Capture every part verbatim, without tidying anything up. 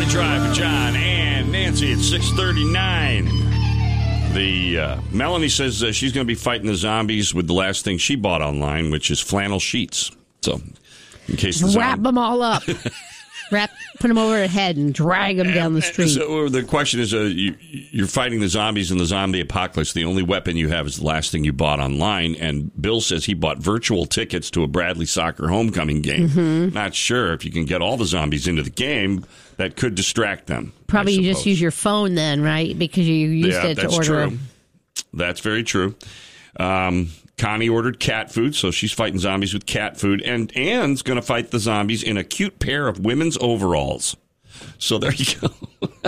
Morning Drive with John and Nancy at six thirty-nine. The uh, Melanie says uh, she's going to be fighting the zombies with the last thing she bought online, which is flannel sheets. So, in case the wrap them all up, wrap, put them over her head, and drag them down the street. So the question is, uh, you, you're fighting the zombies in the zombie apocalypse. The only weapon you have is the last thing you bought online. And Bill says he bought virtual tickets to a Bradley soccer homecoming game. Mm-hmm. Not sure if you can get all the zombies into the game. That could distract them. Probably you just use your phone then, right? Because you used yeah, it to that's order true. them. That's very true. Um, Connie ordered cat food, so she's fighting zombies with cat food. And Anne's going to fight the zombies in a cute pair of women's overalls. So there you go.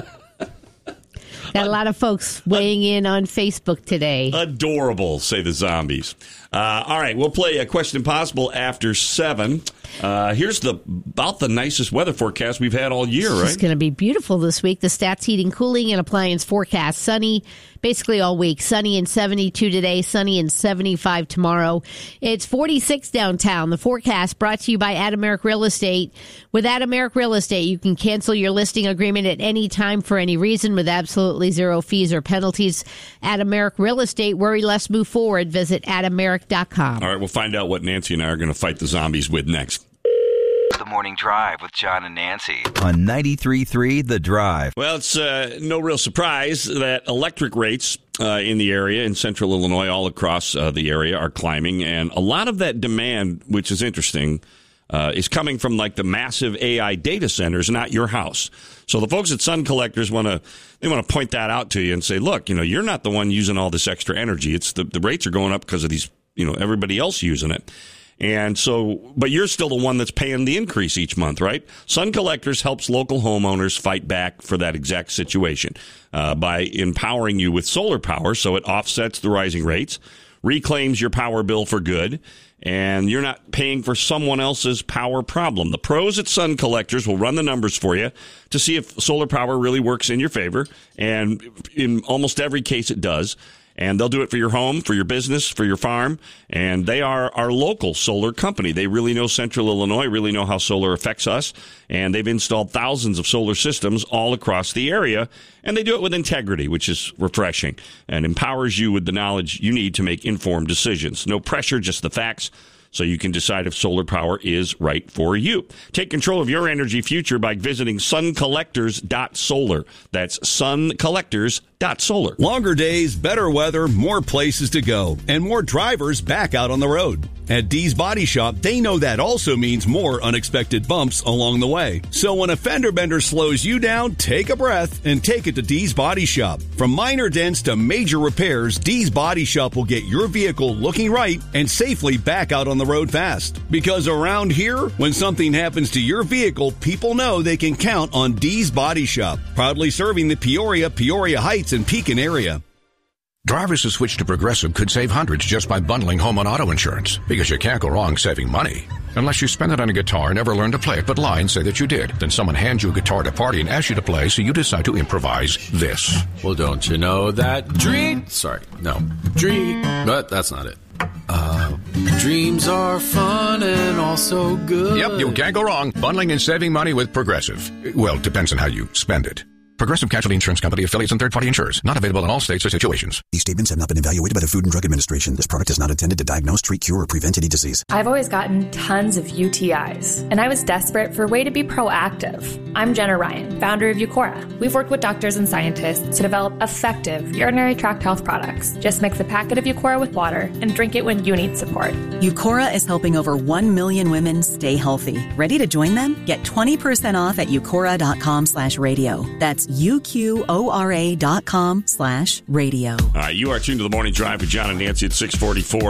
Got a lot of folks weighing in on Facebook today. Adorable, say the zombies. Uh, all right, we'll play a Question Impossible after seven. Uh, here's the about the nicest weather forecast we've had all year, right? It's going to be beautiful this week. The Stats Heating, Cooling, and Appliance forecast. Sunny basically all week. Sunny and seventy-two today. Sunny and seventy-five tomorrow. It's forty-six downtown. The forecast brought to you by Adameric Real Estate. With Adameric Real Estate, you can cancel your listing agreement at any time for any reason with absolutely zero fees or penalties. Adameric Real Estate. Worry less, move forward. Visit adameric dot com. All right, we'll find out what Nancy and I are going to fight the zombies with next. The Morning Drive with John and Nancy on ninety-three point three The Drive. Well, it's uh, no real surprise that electric rates uh, in the area, in central Illinois, all across uh, the area, are climbing. And a lot of that demand, which is interesting, uh, is coming from like the massive A I data centers, not your house. So the folks at Sun Collectors want to they want to point that out to you and say, look, you know, you're not the one using all this extra energy. It's the, the rates are going up because of these, you know, everybody else using it. And so, but you're still the one that's paying the increase each month, right? Sun Collectors helps local homeowners fight back for that exact situation uh, by empowering you with solar power so it offsets the rising rates, reclaims your power bill for good, and you're not paying for someone else's power problem. The pros at Sun Collectors will run the numbers for you to see if solar power really works in your favor, and in almost every case it does. And they'll do it for your home, for your business, for your farm. And they are our local solar company. They really know Central Illinois, really know how solar affects us. And they've installed thousands of solar systems all across the area. And they do it with integrity, which is refreshing and empowers you with the knowledge you need to make informed decisions. No pressure, just the facts, so you can decide if solar power is right for you. Take control of your energy future by visiting sun collectors dot solar. That's sun collectors dot solar. Longer days, better weather, more places to go, and more drivers back out on the road. At Dee's Body Shop, they know that also means more unexpected bumps along the way. So when a fender bender slows you down, take a breath and take it to Dee's Body Shop. From minor dents to major repairs, Dee's Body Shop will get your vehicle looking right and safely back out on the road fast. Because around here, when something happens to your vehicle, people know they can count on Dee's Body Shop. Proudly serving the Peoria, Peoria Heights, and Pekin area. Drivers who switch to Progressive could save hundreds just by bundling home and auto insurance. Because you can't go wrong saving money. Unless you spend it on a guitar, never learn to play it, but lie and say that you did. Then someone hands you a guitar at a party and asks you to play, so you decide to improvise this. Well, don't you know that dream... Sorry, no. Dream... But that's not it. Uh, dreams are fun and also good. Yep, you can't go wrong. Bundling and saving money with Progressive. Well, depends on how you spend it. Progressive Casualty Insurance Company, affiliates, and third-party insurers. Not available in all states or situations. These statements have not been evaluated by the Food and Drug Administration. This product is not intended to diagnose, treat, cure, or prevent any disease. I've always gotten tons of U T Is, and I was desperate for a way to be proactive. I'm Jenna Ryan, founder of Eucora. We've worked with doctors and scientists to develop effective urinary tract health products. Just mix a packet of Eucora with water and drink it when you need support. Eucora is helping over one million women stay healthy. Ready to join them? Get twenty percent off at eucora.com slash radio. That's U-Q-O-R-A dot com slash radio. All right, you are tuned to the Morning Drive with John and Nancy at six forty-four.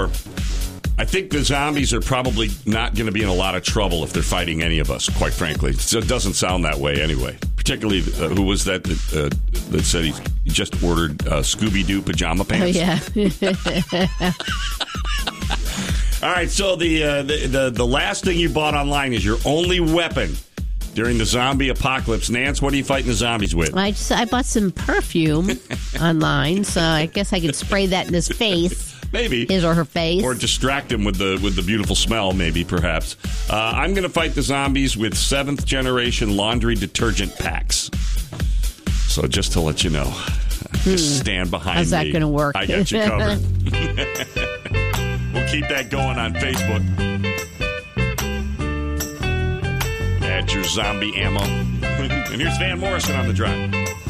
I think the zombies are probably not going to be in a lot of trouble if they're fighting any of us, quite frankly. So it doesn't sound that way anyway. Particularly, uh, who was that that, uh, that said he, he just ordered uh, Scooby-Doo pajama pants? Oh, yeah. All right, so the, uh, the, the, the last thing you bought online is your only weapon during the zombie apocalypse. Nance, what are you fighting the zombies with? I just I bought some perfume online, so I guess I could spray that in his face. Maybe. His or her face. Or distract him with the with the beautiful smell, maybe, perhaps. Uh, I'm going to fight the zombies with seventh generation laundry detergent packs. So just to let you know, hmm. just stand behind How's me. How's that going to work? I got you covered. We'll keep that going on Facebook. Add your zombie ammo. And here's Van Morrison on the drive.